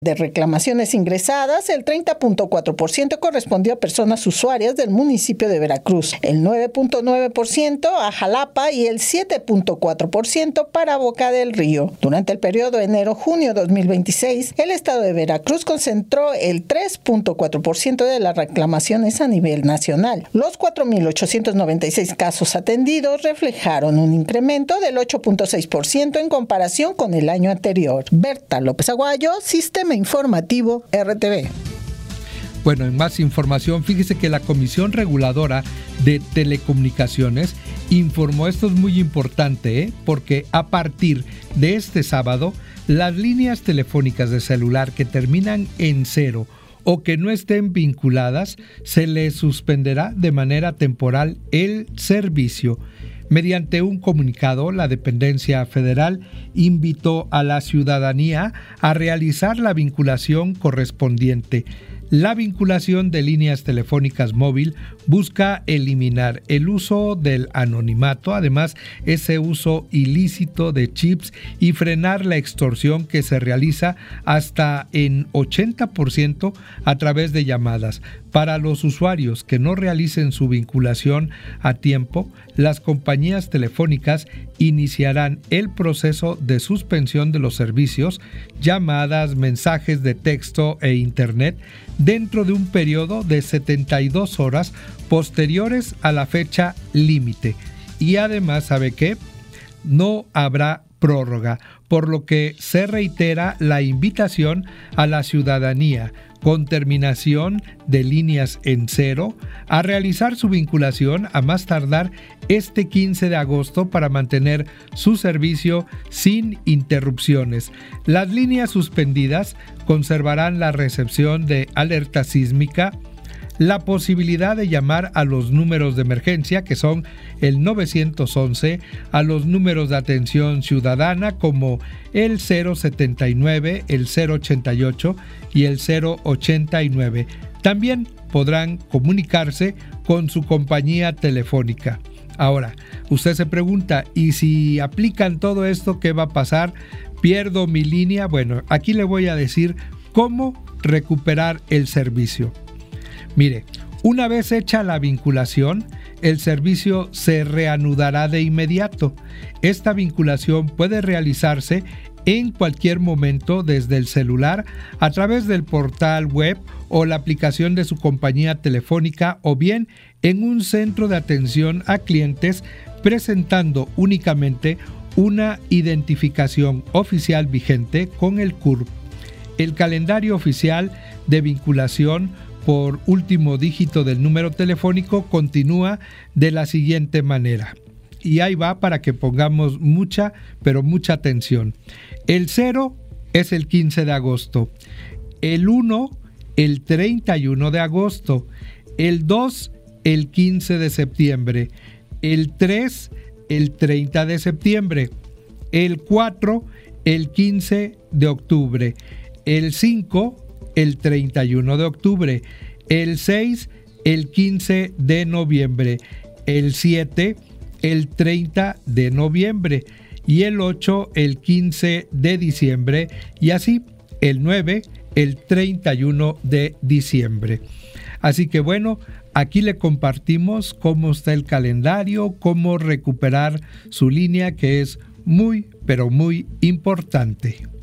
De reclamaciones ingresadas, el 30.4% correspondió a personas usuarias del municipio de Veracruz, el 9.9% a Jalapa y el 7.4% para Boca del Río. Durante el periodo enero-junio 2026, el estado de Veracruz concentró el 3.4% de las reclamaciones a nivel nacional. Los 4.896 casos atendidos reflejaron un incremento del 8.6% en comparación con el año anterior. Berta López Aguayo, Sistema Informativo RTV. Bueno, en más información, fíjese que la Comisión Reguladora de Telecomunicaciones informó, esto es muy importante, porque a partir de este sábado, las líneas telefónicas de celular que terminan en 0 o que no estén vinculadas, se les suspenderá de manera temporal el servicio. Mediante un comunicado, la dependencia federal invitó a la ciudadanía a realizar la vinculación correspondiente. La vinculación de líneas telefónicas móvil busca eliminar el uso del anonimato, además ese uso ilícito de chips, y frenar la extorsión que se realiza hasta en 80% a través de llamadas. Para los usuarios que no realicen su vinculación a tiempo, las compañías telefónicas iniciarán el proceso de suspensión de los servicios, llamadas, mensajes de texto e internet dentro de un periodo de 72 horas posteriores a la fecha límite. Y además, ¿sabe qué? No habrá prórroga, por lo que se reitera la invitación a la ciudadanía con terminación de líneas en 0 a realizar su vinculación a más tardar este 15 de agosto para mantener su servicio sin interrupciones. Las líneas suspendidas conservarán la recepción de alerta sísmica, la posibilidad de llamar a los números de emergencia, que son el 911, a los números de atención ciudadana como el 079, el 088 y el 089. También podrán comunicarse con su compañía telefónica. Ahora, usted se pregunta, ¿y si aplican todo esto, qué va a pasar? ¿Pierdo mi línea? Bueno, aquí le voy a decir cómo recuperar el servicio. Mire, una vez hecha la vinculación, el servicio se reanudará de inmediato. Esta vinculación puede realizarse en cualquier momento desde el celular, a través del portal web o la aplicación de su compañía telefónica, o bien en un centro de atención a clientes, presentando únicamente una identificación oficial vigente con el CURP. El calendario oficial de vinculación por último dígito del número telefónico continúa de la siguiente manera. Y ahí va para que pongamos mucha, pero mucha atención. El 0 es el 15 de agosto. El 1, el 31 de agosto. El 2, el 15 de septiembre. El 3, el 30 de septiembre. El 4, el 15 de octubre. El 5, el 31 de octubre, el 6, el 15 de noviembre, el 7, el 30 de noviembre y el 8, el 15 de diciembre y así el 9, el 31 de diciembre. Así que bueno, aquí le compartimos cómo está el calendario, cómo recuperar su línea, que es muy, pero muy importante.